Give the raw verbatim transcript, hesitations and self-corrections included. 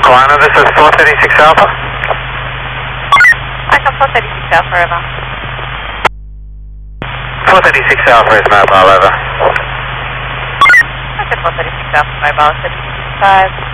Lackawanna, this is four thirty-six Alpha. I can four thirty-six Alpha, over. four thirty-six Alpha is mobile, over. I can four thirty-six Alpha, mobile, seven six five.